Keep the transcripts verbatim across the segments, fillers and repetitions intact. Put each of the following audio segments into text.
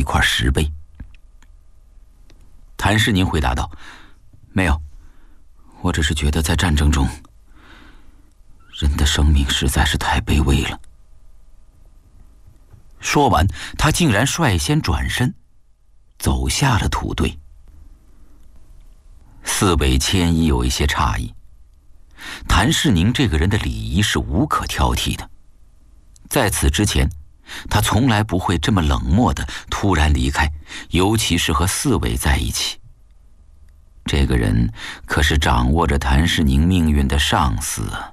块石碑。谭世宁回答道：“没有，我只是觉得在战争中，人的生命实在是太卑微了。”说完，他竟然率先转身，走下了土堆。四尾千一有一些诧异，谭世宁这个人的礼仪是无可挑剔的，在此之前，他从来不会这么冷漠地突然离开，尤其是和四尾在一起。这个人可是掌握着谭世宁命运的上司啊！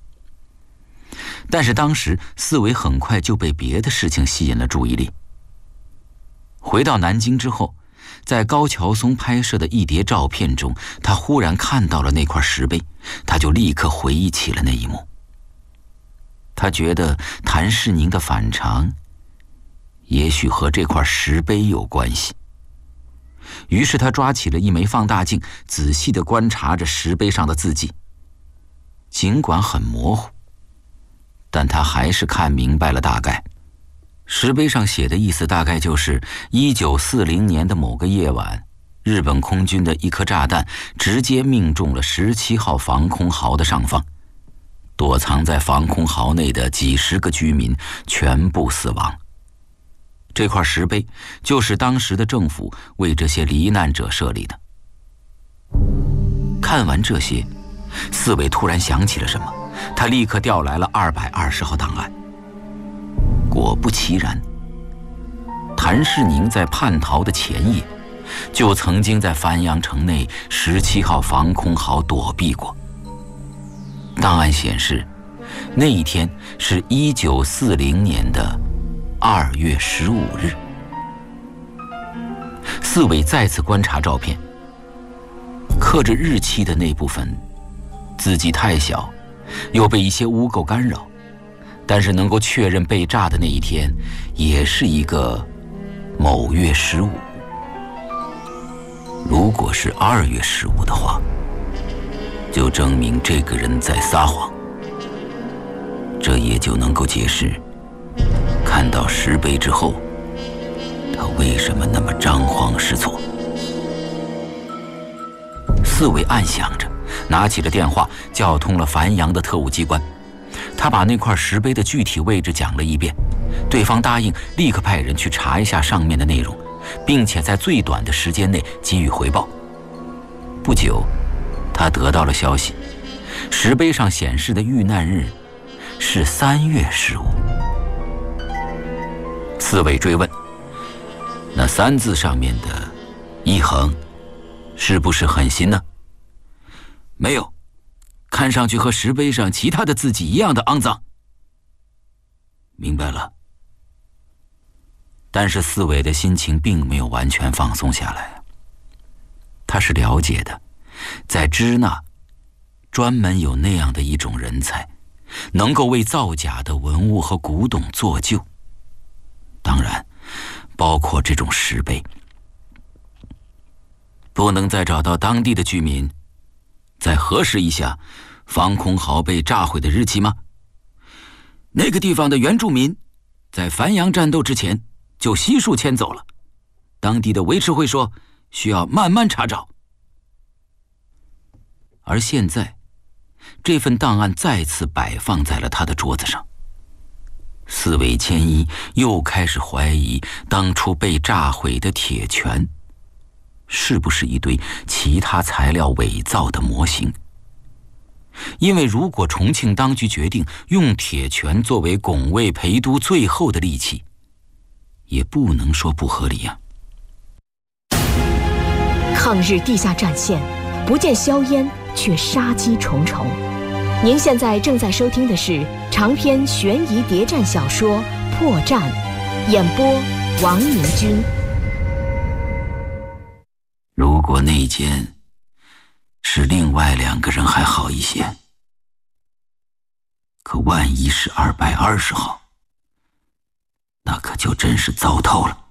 但是当时四尾很快就被别的事情吸引了注意力。回到南京之后，在高桥松拍摄的一叠照片中，他忽然看到了那块石碑，他就立刻回忆起了那一幕。他觉得谭世宁的反常也许和这块石碑有关系，于是他抓起了一枚放大镜，仔细地观察着石碑上的字迹。尽管很模糊，但他还是看明白了大概。石碑上写的意思大概就是一九四零年的某个夜晚，日本空军的一颗炸弹直接命中了十七号防空壕的上方，躲藏在防空壕内的几十个居民全部死亡。这块石碑就是当时的政府为这些罹难者设立的。看完这些，四尾突然想起了什么，他立刻调来了二百二十号档案。果不其然，谭世宁在叛逃的前夜，就曾经在繁阳城内十七号防空壕躲避过。档案显示，那一天是一九四零年的二月十五日。四尾再次观察照片，刻着日期的那部分字迹太小，又被一些污垢干扰，但是能够确认被炸的那一天也是一个某月十五。如果是二月十五的话，就证明这个人在撒谎，这也就能够解释看到石碑之后他为什么那么张皇失措。四尾暗想着，拿起了电话，叫通了繁阳的特务机关。他把那块石碑的具体位置讲了一遍，对方答应立刻派人去查一下上面的内容，并且在最短的时间内给予回报。不久，他得到了消息，石碑上显示的遇难日是三月十五。四尾追问：“那三字上面的一横，是不是很新呢？”“没有，看上去和石碑上其他的字迹一样的肮脏。”“明白了。”但是四尾的心情并没有完全放松下来。他是了解的，在支那专门有那样的一种人才，能够为造假的文物和古董做旧，当然包括这种石碑。不能再找到当地的居民再核实一下防空壕被炸毁的日期吗？那个地方的原住民在繁阳战斗之前就悉数迁走了，当地的维持会说需要慢慢查找。而现在，这份档案再次摆放在了他的桌子上。四尾千一又开始怀疑当初被炸毁的铁拳是不是一堆其他材料伪造的模型。因为如果重庆当局决定用铁拳作为拱卫陪都最后的利器，也不能说不合理啊。 抗日地下战线不见硝烟，却杀机重重。您现在正在收听的是长篇悬疑谍战小说《破绽》，演播王明军。 如果那间是另外两个人还好一些，可万一是二百二十号，那可就真是糟透了。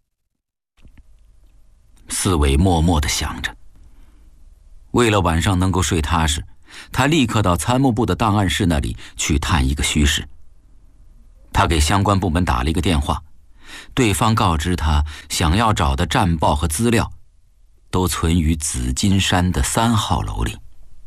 四尾默默地想着。为了晚上能够睡踏实，他立刻到参谋部的档案室那里去探一个虚实。他给相关部门打了一个电话， 对方告知他想要找的战报和资料都存于紫金山的三号楼里。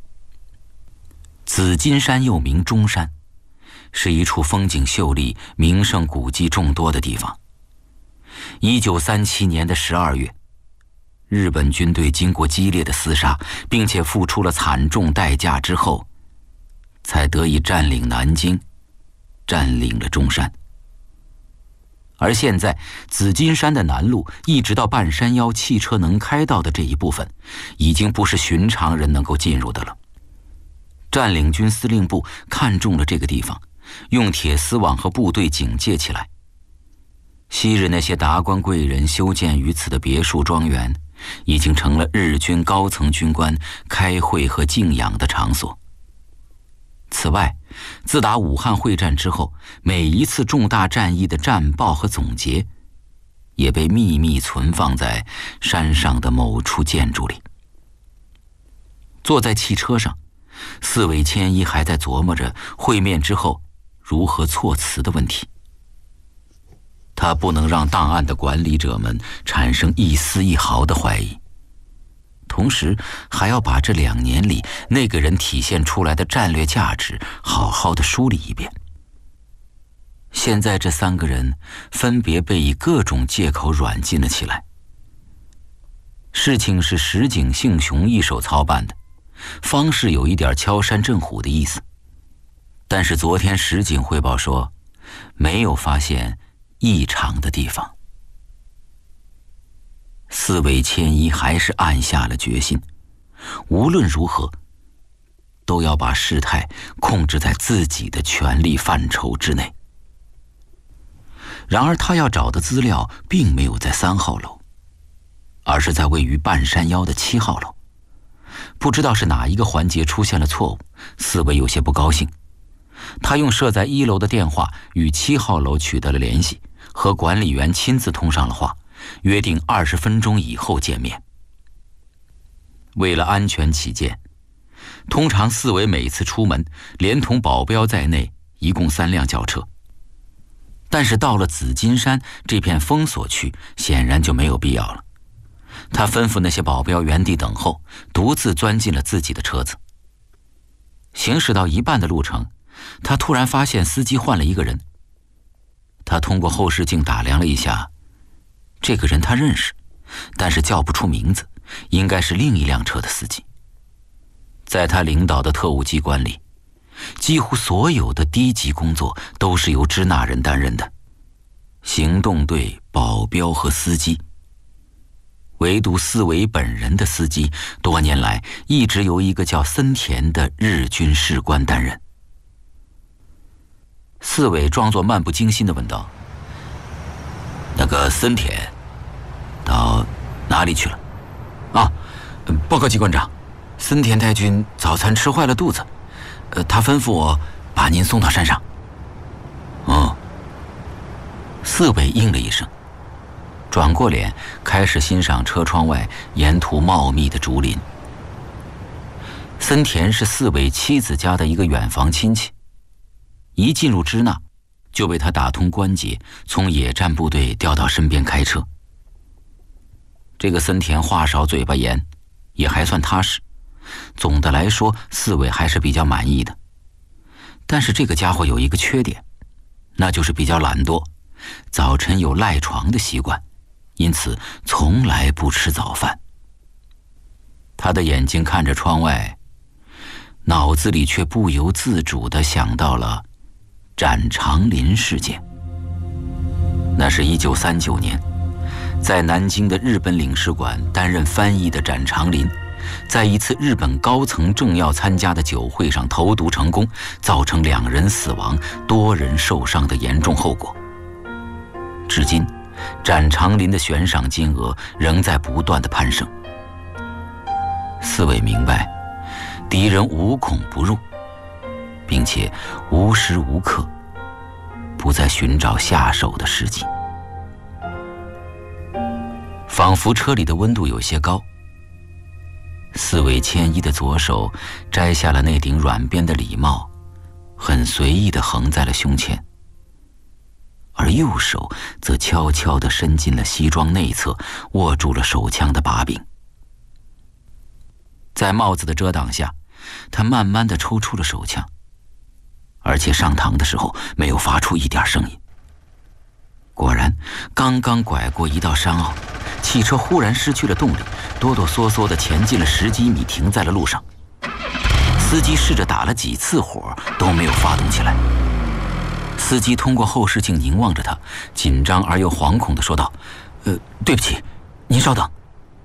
紫金山又名中山，是一处风景秀丽、名胜古迹众多的地方。一九三七年的十二月，日本军队经过激烈的厮杀，并且付出了惨重代价之后，才得以占领南京，占领了中山。而现在紫金山的南路一直到半山腰汽车能开道的这一部分，已经不是寻常人能够进入的了。占领军司令部看中了这个地方，用铁丝网和部队警戒起来。昔日那些达官贵人修建于此的别墅庄园，已经成了日军高层军官开会和静养的场所。此外，自打武汉会战之后，每一次重大战役的战报和总结也被秘密存放在山上的某处建筑里。坐在汽车上，四尾千一还在琢磨着会面之后如何措辞的问题。他不能让档案的管理者们产生一丝一毫的怀疑，同时还要把这两年里那个人体现出来的战略价值好好的梳理一遍。现在这三个人分别被以各种借口软禁了起来。事情是石井幸雄一手操办的，方式有一点敲山震虎的意思，但是昨天石井汇报说没有发现异常的地方。四尾千一还是暗下了决心，无论如何都要把事态控制在自己的权力范畴之内。然而他要找的资料并没有在三号楼，而是在位于半山腰的七号楼。不知道是哪一个环节出现了错误，四尾有些不高兴。他用设在一楼的电话与七号楼取得了联系，和管理员亲自通上了话，约定二十分钟以后见面。为了安全起见，通常四尾每次出门连同保镖在内一共三辆轿车，但是到了紫金山这片封锁区，显然就没有必要了。他吩咐那些保镖原地等候，独自钻进了自己的车子。行驶到一半的路程，他突然发现司机换了一个人。他通过后视镜打量了一下，这个人他认识，但是叫不出名字，应该是另一辆车的司机。在他领导的特务机关里，几乎所有的低级工作都是由支那人担任的，行动队、保镖和司机。唯独四尾本人的司机，多年来一直由一个叫森田的日军士官担任。四尾装作漫不经心地问道：“那个森田到哪里去了？”“啊，报告机关长，森田太君早餐吃坏了肚子，呃，他吩咐我把您送到山上。”“嗯。”四尾应了一声，转过脸开始欣赏车窗外沿途茂密的竹林。森田是四尾妻子家的一个远房亲戚，一进入支那就被他打通关节，从野战部队调到身边开车。这个森田话少嘴巴严，也还算踏实，总的来说四尾还是比较满意的。但是这个家伙有一个缺点，那就是比较懒惰，早晨有赖床的习惯，因此从来不吃早饭。他的眼睛看着窗外，脑子里却不由自主地想到了展长林事件。那是一九三九年，在南京的日本领事馆担任翻译的展长林，在一次日本高层政要参加的酒会上投毒成功，造成两人死亡、多人受伤的严重后果。至今，展长林的悬赏金额仍在不断的攀升。四尾明白，敌人无孔不入，并且无时无刻不在寻找下手的时机。仿佛车里的温度有些高，四尾千一的左手摘下了那顶软边的礼帽，很随意地横在了胸前。 而右手则悄悄地伸进了西装内侧，握住了手枪的把柄。在帽子的遮挡下，他慢慢地抽出了手枪，而且上膛的时候没有发出一点声音。果然，刚刚拐过一道山坳，汽车忽然失去了动力，哆哆嗦嗦地前进了十几米，停在了路上。司机试着打了几次火，都没有发动起来。司机通过后视镜凝望着他，紧张而又惶恐地说道：“呃，对不起，您稍等。”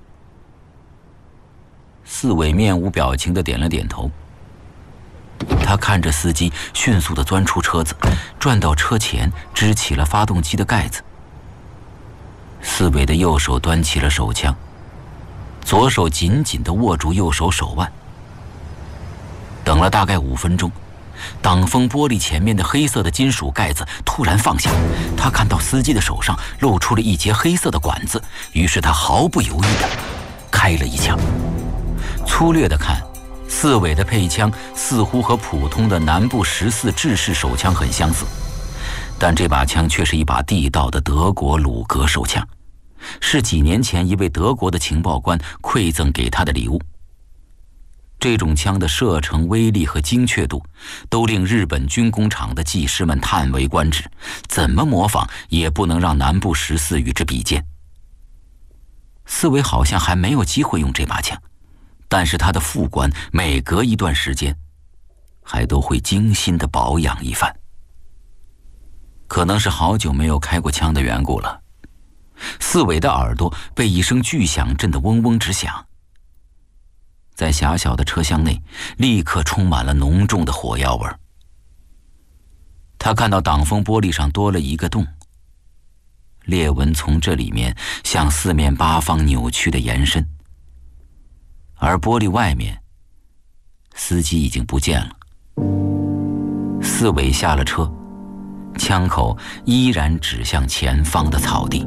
四伟面无表情地点了点头。他看着司机迅速地钻出车子，转到车前，支起了发动机的盖子。四伟的右手端起了手枪，左手紧紧地握住右手手腕。等了大概五分钟，挡风玻璃前面的黑色的金属盖子突然放下，他看到司机的手上露出了一截黑色的管子，于是他毫不犹豫地开了一枪。粗略地看，四伟的配枪似乎和普通的南部十四制式手枪很相似，但这把枪却是一把地道的德国鲁格手枪，是几年前一位德国的情报官馈赠给他的礼物。这种枪的射程、威力和精确度都令日本军工厂的技师们叹为观止，怎么模仿也不能让南部十四与之比肩。四伟好像还没有机会用这把枪，但是他的副官每隔一段时间还都会精心地保养一番。可能是好久没有开过枪的缘故了，四伟的耳朵被一声巨响震得嗡嗡直响。在狭小的车厢内，立刻充满了浓重的火药味儿。他看到挡风玻璃上多了一个洞，裂纹从这里面向四面八方扭曲的延伸，而玻璃外面，司机已经不见了。四伟下了车，枪口依然指向前方的草地。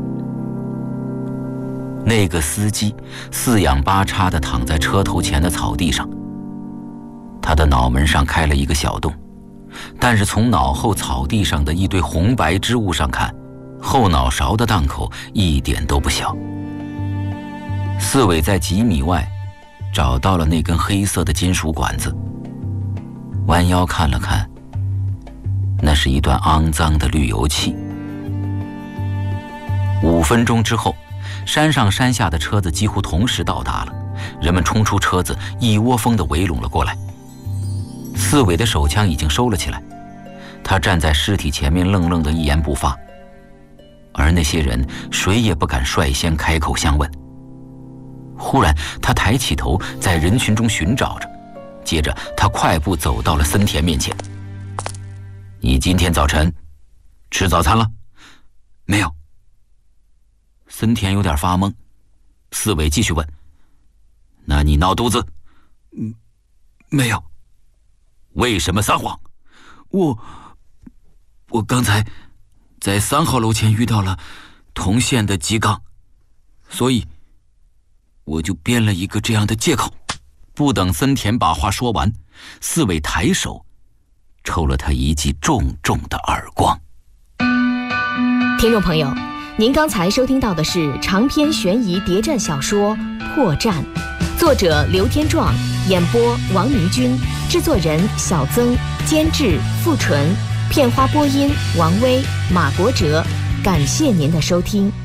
那个司机四仰八叉地躺在车头前的草地上，他的脑门上开了一个小洞，但是从脑后草地上的一堆红白织物上看，后脑勺的档口一点都不小。四伟在几米外找到了那根黑色的金属管子，弯腰看了看，那是一段肮脏的滤油器。五分钟之后，山上山下的车子几乎同时到达了，人们冲出车子，一窝蜂地围拢了过来。四伟的手枪已经收了起来，他站在尸体前面愣愣地一言不发，而那些人谁也不敢率先开口相问。忽然他抬起头，在人群中寻找着，接着他快步走到了森田面前。你今天早晨吃早餐了？没有。森田有点发懵，四伟继续问：那你闹肚子？嗯，没有。为什么撒谎？我我刚才在三号楼前遇到了同县的吉冈，所以我就编了一个这样的借口。不等森田把话说完，四伟抬手抽了他一记重重的耳光。 听众朋友，您刚才收听到的是长篇悬疑谍战小说《破绽》，作者刘天壮，演播王明君，制作人小曾，监制付纯，片花播音王威、马国哲。感谢您的收听。